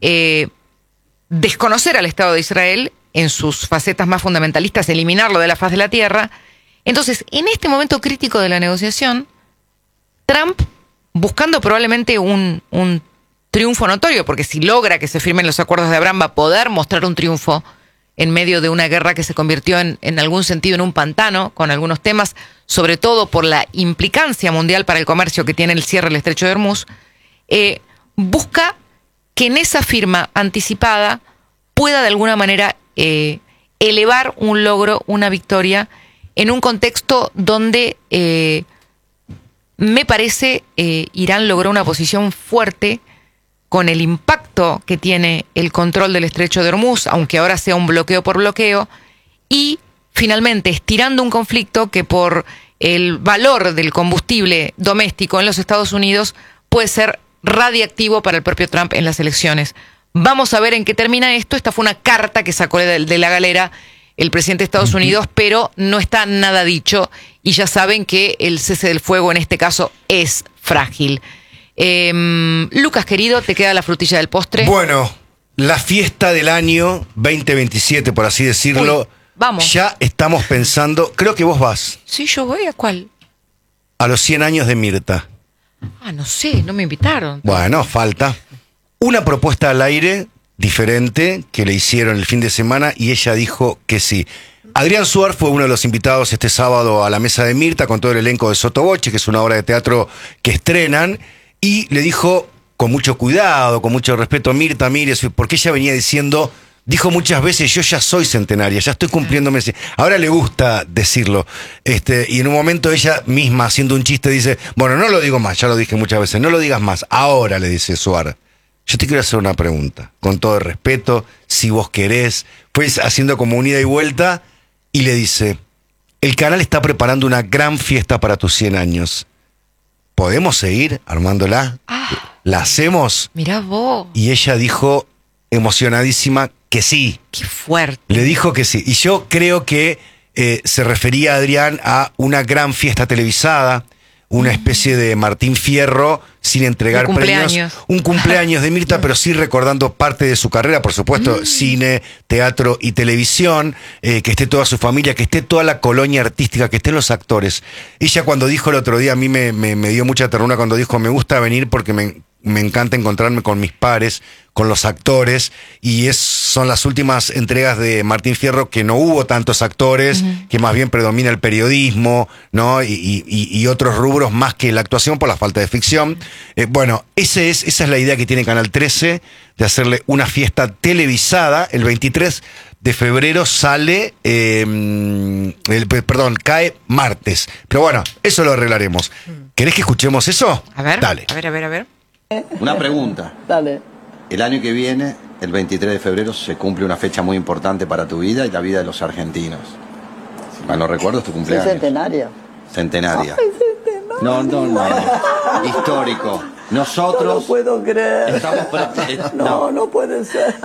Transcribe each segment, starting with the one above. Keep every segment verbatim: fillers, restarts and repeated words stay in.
eh, desconocer al Estado de Israel en sus facetas más fundamentalistas, eliminarlo de la faz de la tierra. Entonces, en este momento crítico de la negociación, Trump, buscando probablemente un, un triunfo notorio, porque si logra que se firmen los acuerdos de Abraham va a poder mostrar un triunfo en medio de una guerra que se convirtió en, en algún sentido en un pantano, con algunos temas, sobre todo por la implicancia mundial para el comercio que tiene el cierre del Estrecho de Hormuz, eh, busca que en esa firma anticipada pueda de alguna manera eh, elevar un logro, una victoria, en un contexto donde eh, me parece eh, Irán logró una posición fuerte con el impacto que tiene el control del Estrecho de Hormuz, aunque ahora sea un bloqueo por bloqueo, y finalmente estirando un conflicto que por el valor del combustible doméstico en los Estados Unidos puede ser radiactivo para el propio Trump en las elecciones. Vamos a ver en qué termina esto. Esta fue una carta que sacó de, de la galera el presidente de Estados Unidos, pero no está nada dicho, y ya saben que el cese del fuego en este caso es frágil. Eh, Lucas, querido, te queda la frutilla del postre. Bueno, la fiesta del año veinte veintisiete, por así decirlo. Uy, vamos. Ya estamos pensando, creo que vos vas. Sí, yo voy. ¿A cuál? A los cien años de Mirta. Ah, no sé, no me invitaron. Bueno, falta. Una propuesta al aire diferente que le hicieron el fin de semana y ella dijo que sí. Adrián Suar fue uno de los invitados este sábado a la mesa de Mirta con todo el elenco de Sotoboche, que es una obra de teatro que estrenan, y le dijo con mucho cuidado, con mucho respeto, Mirta, mire, porque ella venía diciendo, dijo muchas veces, yo ya soy centenaria, ya estoy cumpliéndome. Ahora le gusta decirlo. Este, y en un momento ella misma, haciendo un chiste, dice, bueno, no lo digo más, ya lo dije muchas veces, no lo digas más, ahora, le dice Suar. Yo te quiero hacer una pregunta, con todo el respeto, si vos querés. Pues haciendo como un ida y vuelta, y le dice, el canal está preparando una gran fiesta para tus cien años. ¿Podemos seguir armándola? Ah, ¿La hacemos? mirá vos. Y ella dijo, emocionadísima, que sí. Qué fuerte. Le dijo que sí. Y yo creo que eh, se refería, Adrián, a una gran fiesta televisada, una especie de Martín Fierro sin entregar premios. Un cumpleaños de Mirta, pero sí recordando parte de su carrera, por supuesto, mm. cine, teatro y televisión, eh, que esté toda su familia, que esté toda la colonia artística, que estén los actores. Ella cuando dijo el otro día, a mí me, me, me dio mucha ternura cuando dijo, me gusta venir porque me, me encanta encontrarme con mis pares, con los actores, y es, son las últimas entregas de Martín Fierro que no hubo tantos actores, uh-huh. que más bien predomina el periodismo, ¿no? Y, y, y otros rubros más que la actuación por la falta de ficción. Eh, bueno, ese es, esa es la idea que tiene Canal trece, de hacerle una fiesta televisada. El veintitrés de febrero sale, eh, el, perdón, cae martes. Pero bueno, eso lo arreglaremos. ¿Querés que escuchemos eso? A ver, dale. A ver, a ver, a ver. Una pregunta. Dale. El año que viene, el veintitrés de febrero, se cumple una fecha muy importante para tu vida y la vida de los argentinos. Mal no recuerdo, es tu cumpleaños. Sí, centenaria. Centenaria. Ay, centenaria. No, no, no. Histórico. Nosotros... No lo puedo creer. Estamos pre- eh, no, no. no puede ser.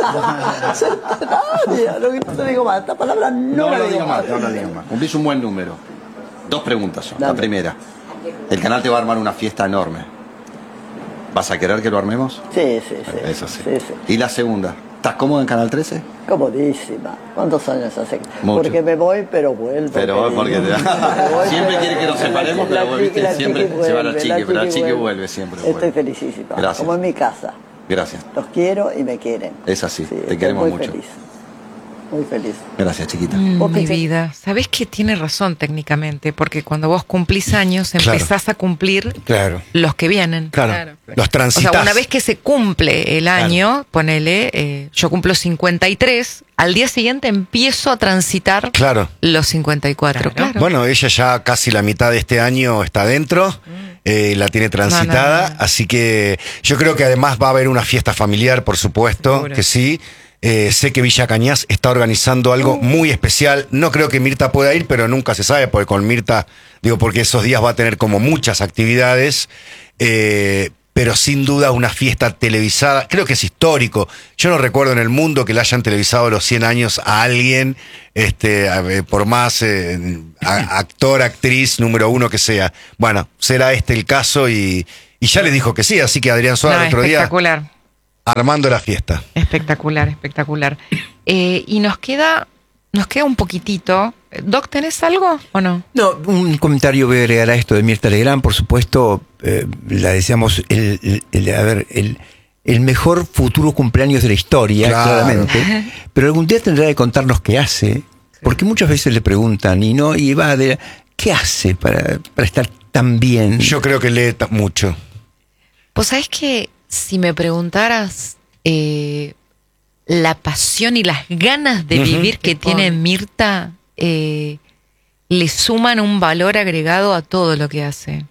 Centenaria. No, no te digo más. Esta palabra no, No la lo digo digo más, no lo digo más. Cumplís un buen número. Dos preguntas son. Dale. La primera, el canal te va a armar una fiesta enorme. ¿Vas a querer que lo armemos? Sí, sí, sí. Eso sí. sí, sí. Y la segunda, ¿estás cómodo en Canal trece? Comodísima. ¿Cuántos años hace? Mucho. Porque me voy, pero vuelvo. Pero porque te... voy, siempre pero- quiere que nos separemos, la pero vos, chiqui- viste, la siempre chiqui se va la vuelve, chiqui, pero la chiqui vuelve siempre. Estoy vuelve. felicísima. Gracias. Como en mi casa. Gracias. Los quiero y me quieren. Es así, Sí, te estoy queremos muy mucho. Feliz. Muy feliz. Gracias, chiquita. Mm, Vos mi pensé- vida, ¿sabés que tiene razón técnicamente? Porque cuando vos cumplís años, Claro. empezás a cumplir Claro. los que vienen. Claro. Claro, claro. Los O transitas. sea, una vez que se cumple el año, ponele, eh, yo cumplo cincuenta y tres, al día siguiente empiezo a transitar Claro. los cincuenta y cuatro. Claro. Claro. Bueno, ella ya casi la mitad de este año está dentro, eh, la tiene transitada, No, no, no. así que yo creo que además va a haber una fiesta familiar, por supuesto, Seguro. que sí. Eh, sé que Villa Cañas está organizando algo muy especial. No creo que Mirta pueda ir, pero nunca se sabe, porque con Mirta, digo, porque esos días va a tener como muchas actividades. Eh, pero sin duda una fiesta televisada, creo que es histórico. Yo no recuerdo en el mundo que le hayan televisado los cien años a alguien, este, a- por más eh, a- actor, actriz, número uno que sea. Bueno, será este el caso y, y ya le dijo que sí, así que Adrián Suárez No, el otro día espectacular. Armando la fiesta. Espectacular, espectacular. Eh, y nos queda, nos queda un poquitito. Doc, ¿tenés algo o no? No, un comentario voy a agregar a esto de Mirta Legrand. Por supuesto, eh, la deseamos el, el, el, a ver, el, el mejor futuro cumpleaños de la historia, claro. claramente. Pero algún día tendrá que contarnos qué hace. Porque muchas veces le preguntan y no, y va de ¿qué hace para, para estar tan bien? Yo creo que lee mucho. Pues sabés que si me preguntaras eh, la pasión y las ganas de uh-huh. vivir que tiene Mirta, eh, le suman un valor agregado a todo lo que hace.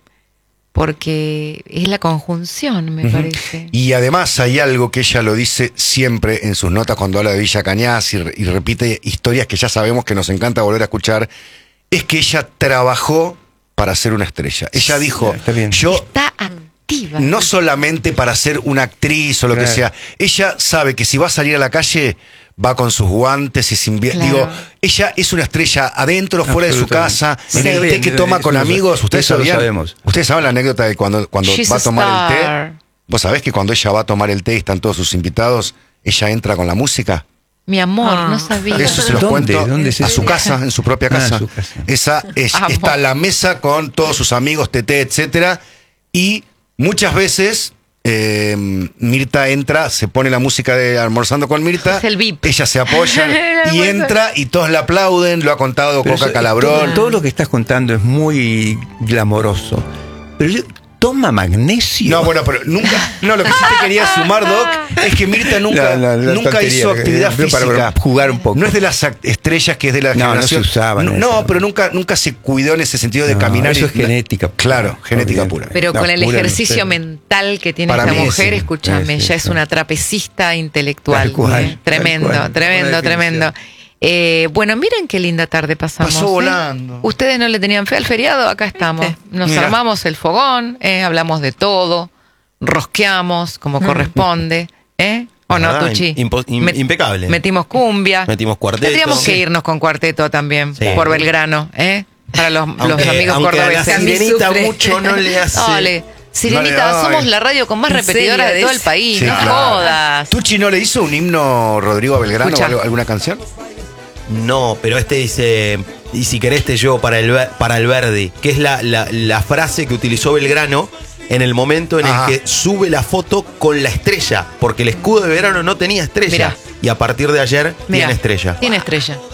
Porque es la conjunción, me uh-huh. parece. Y además hay algo que ella lo dice siempre en sus notas cuando habla de Villa Cañas y, y repite historias que ya sabemos que nos encanta volver a escuchar, es que ella trabajó para ser una estrella. Ella dijo, está bien. yo... Está activa. No solamente para ser una actriz o lo claro. que sea. Ella sabe que si va a salir a la calle, va con sus guantes y sin... Claro. Digo, ella es una estrella adentro, fuera de su casa, sí. en el té que toma con amigos. ¿Ustedes sabían? Sabemos. ¿Ustedes saben la anécdota de cuando, cuando va a tomar el té? ¿Vos sabés que cuando ella va a tomar el té y están todos sus invitados, ella entra con la música? Mi amor, ah. no sabía. Eso se los ¿Dónde? cuento ¿Dónde se a su casa, en su propia casa. Ah, su casa. Esa es, está la mesa con todos sus amigos, teté, etcétera, y muchas veces eh, Mirta entra, se pone la música de Almorzando con Mirta, es el V I P. Ella se apoya y entra y todos la aplauden, lo ha contado Pero Coca eso, Calabrón. Todo, todo lo que estás contando es muy glamoroso. Pero yo, toma magnesio. No, bueno, pero nunca. No, lo que sí te quería sumar, Doc, es que Mirta nunca, no, no, nunca tontería, hizo actividad física. Para jugar un poco. No es de las estrellas que es de la no, generación. No, se usaba. No, no, pero nunca, nunca se cuidó en ese sentido de no, caminar. Eso y, es genética. Claro, genética pura. Pero no, con el pura ejercicio no, mental que tiene Para esta mí, mujer, sí, escúchame, sí, ya sí. es una trapecista intelectual. Tal cual, ¿eh? Tremendo, tal cual. tremendo, tremendo. Eh, bueno, miren qué linda tarde pasamos. Pasó ¿eh? volando. Ustedes no le tenían fe al feriado, acá estamos. Nos Mirá. armamos el fogón, ¿eh? Hablamos de todo, rosqueamos como corresponde, ¿eh? ¿O no, Nada, Tucci? impo- im- Met- impecable. Metimos cumbia. Metimos cuarteto. Tendríamos que Sí. irnos con cuarteto también, Sí. por Belgrano, ¿eh? Para los, los Aunque- amigos aunque a la cordobeses. Sirenita mucho no le hace. Dale. Sirenita, Dale, somos ay. la radio con más ¿En repetidora serio? de todo el país. Sí, no claro. jodas. ¿Tucci no le hizo un himno Rodrigo a Belgrano Escucha. o algo- alguna canción? No, pero este dice, y si querés te llevo para el, ver- para el Verdi, que es la, la, la frase que utilizó Belgrano en el momento en Ajá. el que sube la foto con la estrella, porque el escudo de Belgrano no tenía estrella. Mirá. Y a partir de ayer Mirá, tiene estrella. Tiene estrella.